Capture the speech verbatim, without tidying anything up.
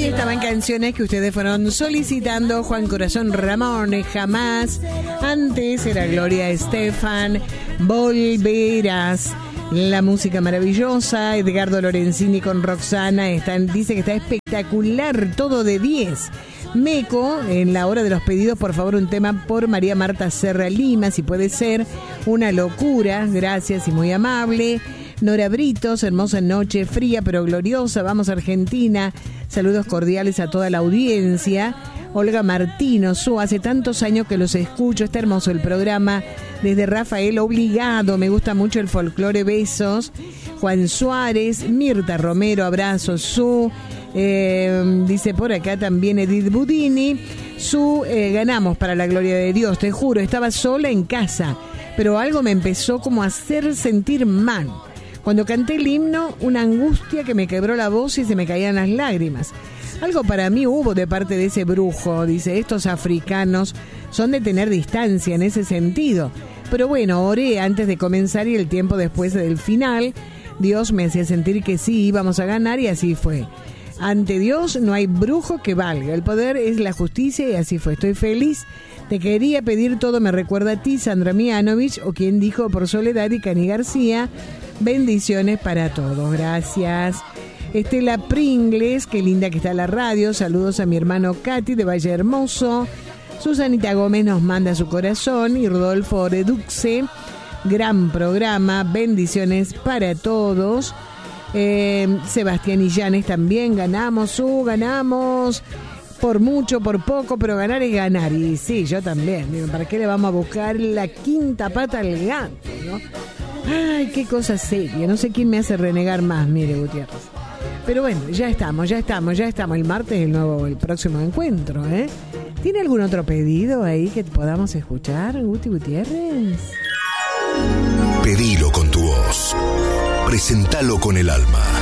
estaban canciones que ustedes fueron solicitando. Juan Corazón Ramón, Jamás. Antes era Gloria Estefan, Volverás. La música maravillosa. Edgardo Lorenzini con Roxana. Están, dice que está espectacular, todo de diez. Meco, en la hora de los pedidos, por favor, un tema por María Marta Serra Lima, si puede ser. Una locura, gracias y muy amable. Nora Britos, hermosa noche, fría pero gloriosa, vamos a Argentina. Saludos cordiales a toda la audiencia. Olga Martino, Su, hace tantos años que los escucho, está hermoso el programa. Desde Rafael Obligado, me gusta mucho el folclore, besos. Juan Suárez, Mirta Romero, abrazos, Su. Eh, dice por acá también Edith Budini. Su, eh, ganamos para la gloria de Dios, te juro, estaba sola en casa, pero algo me empezó como a hacer sentir mal. Cuando canté el himno, una angustia que me quebró la voz y se me caían las lágrimas. Algo para mí hubo de parte de ese brujo, dice, estos africanos son de tener distancia en ese sentido. Pero bueno, oré antes de comenzar y el tiempo después del final, Dios me hacía sentir que sí, íbamos a ganar y así fue. Ante Dios no hay brujo que valga, el poder es la justicia y así fue. Estoy feliz, te quería pedir todo, me recuerda a ti, Sandra Mianovich, o quien dijo por Soledad y Cani García. Bendiciones para todos, gracias. Estela Pringles, qué linda que está la radio. Saludos a mi hermano Katy de Valle Hermoso. Susanita Gómez nos manda su corazón. Y Rodolfo Reduxe, gran programa. Bendiciones para todos. Eh, Sebastián Illanes también, ganamos, su, ganamos. Por mucho, por poco, pero ganar es ganar. Y sí, yo también. Digo, ¿para qué le vamos a buscar la quinta pata al gato, no? Ay, qué cosa seria. No sé quién me hace renegar más, mire, Gutiérrez. Pero bueno, ya estamos, ya estamos, ya estamos. El martes el nuevo, el próximo encuentro, ¿eh? ¿Tiene algún otro pedido ahí que podamos escuchar, Guti Gutiérrez? Pedilo con tu voz. Presentalo con el alma.